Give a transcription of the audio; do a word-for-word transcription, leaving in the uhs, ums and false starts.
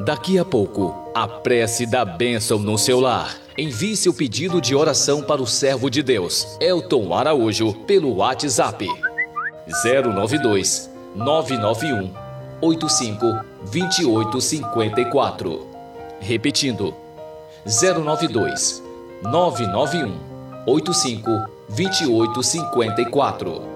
Daqui a pouco, a prece da bênção no seu lar. Envie seu pedido de oração para o servo de Deus, Elton Araújo, pelo WhatsApp zero nove dois, nove nove um, oito cinco, dois oito cinco quatro. Repetindo, zero nove dois, nove nove um, oito cinco, dois oito cinco quatro.